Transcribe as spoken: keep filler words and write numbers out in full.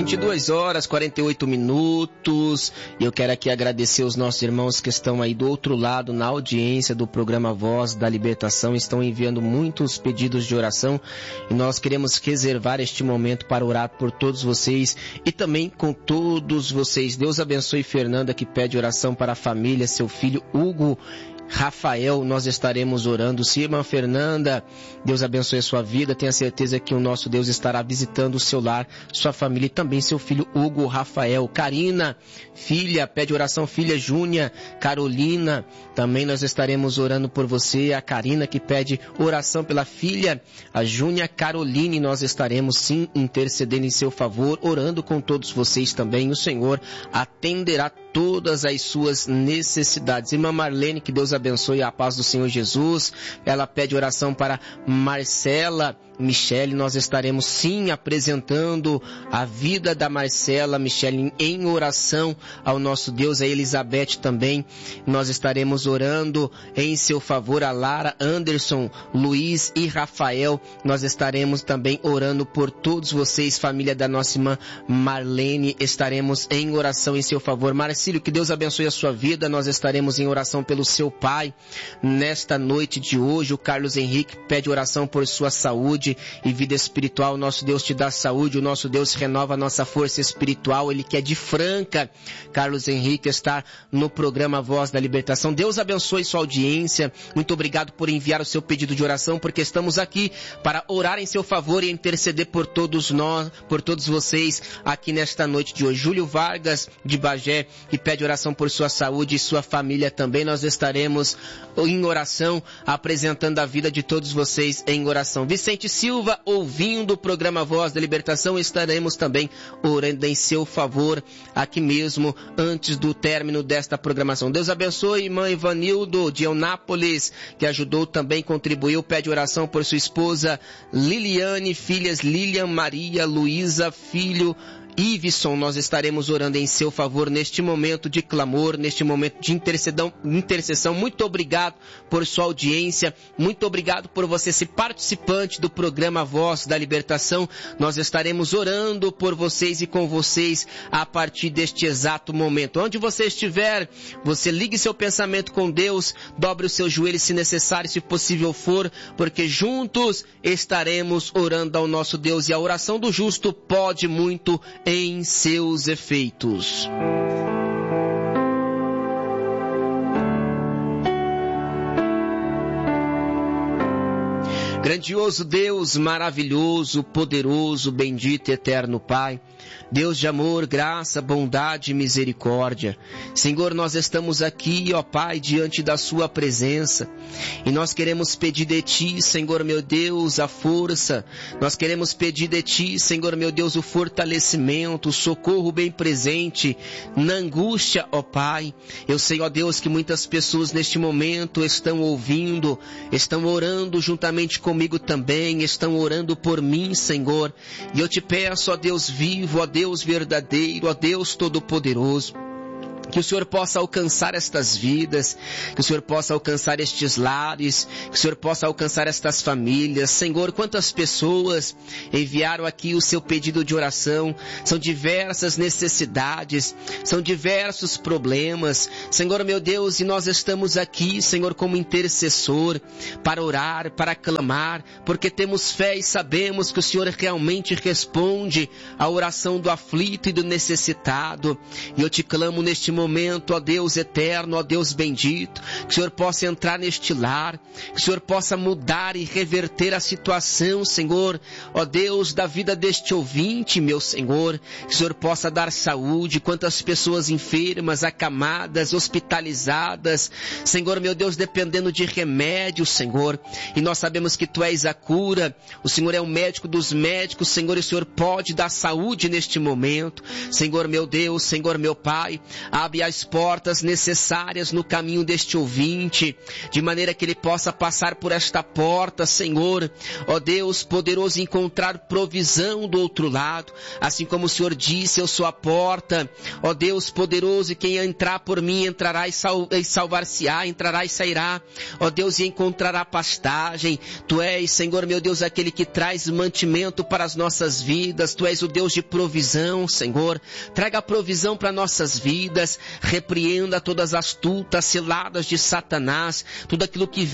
vinte e duas horas, quarenta e oito minutos, e eu quero aqui agradecer os nossos irmãos que estão aí do outro lado, na audiência do programa Voz da Libertação, estão enviando muitos pedidos de oração, e nós queremos reservar este momento para orar por todos vocês, e também com todos vocês. Deus abençoe Fernanda, que pede oração para a família, seu filho Hugo Rafael, nós estaremos orando. Se irmã Fernanda, Deus abençoe a sua vida, tenha certeza que o nosso Deus estará visitando o seu lar, sua família e também seu filho Hugo Rafael. Karina, filha, pede oração, filha Júnia, Carolina, também nós estaremos orando por você. A Karina que pede oração pela filha, a Júnia Caroline, nós estaremos sim intercedendo em seu favor, orando com todos vocês também. O Senhor atenderá todas as suas necessidades. Irmã Marlene, que Deus abençoe, a paz do Senhor Jesus. Ela pede oração para Marcela Michele. Nós estaremos sim apresentando a vida da Marcela Michele em oração ao nosso Deus. A Elizabeth também, nós estaremos orando em seu favor. A Lara, Anderson, Luiz e Rafael, nós estaremos também orando por todos vocês, família da nossa irmã Marlene, estaremos em oração em seu favor. Marcílio, que Deus abençoe a sua vida, nós estaremos em oração pelo seu pai nesta noite de hoje. O Carlos Henrique pede oração por sua saúde e vida espiritual. O nosso Deus te dá saúde, o nosso Deus renova a nossa força espiritual, Ele que é de Franca. Carlos Henrique está no programa Voz da Libertação. Deus abençoe sua audiência, muito obrigado por enviar o seu pedido de oração, porque estamos aqui para orar em seu favor e interceder por todos nós, por todos vocês aqui nesta noite de hoje. Júlio Vargas de Bagé, que pede oração por sua saúde e sua família também. Nós estaremos em oração, apresentando a vida de todos vocês em oração. Vicente Silva, ouvindo o programa Voz da Libertação, estaremos também orando em seu favor aqui mesmo, antes do término desta programação. Deus abençoe, irmã Ivanildo de Eunápolis, que ajudou também, contribuiu, pede oração por sua esposa Liliane, filhas Lilian, Maria, Luísa, filho Iveson. Nós estaremos orando em seu favor neste momento de clamor, neste momento de intercessão, intercessão. Muito obrigado por sua audiência, muito obrigado por você ser participante do programa Voz da Libertação. Nós estaremos orando por vocês e com vocês a partir deste exato momento. Onde você estiver, você ligue seu pensamento com Deus, dobre os seus joelhos se necessário, se possível for, porque juntos estaremos orando ao nosso Deus, e a oração do justo pode muito em seus efeitos. Grandioso Deus, maravilhoso, poderoso, bendito e eterno Pai, Deus de amor, graça, bondade e misericórdia. Senhor, nós estamos aqui, ó Pai, diante da Sua presença, e nós queremos pedir de Ti, Senhor meu Deus, a força. Nós queremos pedir de Ti, Senhor meu Deus, o fortalecimento, o socorro bem presente na angústia, ó Pai. Eu sei, ó Deus, que muitas pessoas neste momento estão ouvindo, estão orando juntamente comigo também, estão orando por mim, Senhor. E eu te peço, ó Deus vivo, ó Deus verdadeiro, ó Deus todo-poderoso, que o Senhor possa alcançar estas vidas, que o Senhor possa alcançar estes lares, que o Senhor possa alcançar estas famílias. Senhor, quantas pessoas enviaram aqui o seu pedido de oração, são diversas necessidades, são diversos problemas, Senhor meu Deus, e nós estamos aqui, Senhor, como intercessor, para orar, para clamar, porque temos fé e sabemos que o Senhor realmente responde à oração do aflito e do necessitado. E eu te clamo neste momento, momento, ó Deus eterno, ó Deus bendito, que o Senhor possa entrar neste lar, que o Senhor possa mudar e reverter a situação, Senhor, ó Deus, da vida deste ouvinte, meu Senhor, que o Senhor possa dar saúde. Quantas pessoas enfermas, acamadas, hospitalizadas, Senhor, meu Deus, dependendo de remédio, Senhor, e nós sabemos que Tu és a cura, o Senhor é o médico dos médicos, Senhor, e o Senhor pode dar saúde neste momento, Senhor, meu Deus, Senhor, meu Pai. Abre abre as portas necessárias no caminho deste ouvinte, de maneira que ele possa passar por esta porta, Senhor, ó Deus poderoso, encontrar provisão do outro lado, assim como o Senhor disse, eu sou a porta, ó Deus poderoso, e quem entrar por mim entrará e, sal, e salvar-se-á, entrará e sairá, ó Deus, e encontrará pastagem. Tu és, Senhor, meu Deus, aquele que traz mantimento para as nossas vidas, Tu és o Deus de provisão, Senhor, traga a provisão para nossas vidas, repreenda todas as astutas ciladas de Satanás, tudo aquilo que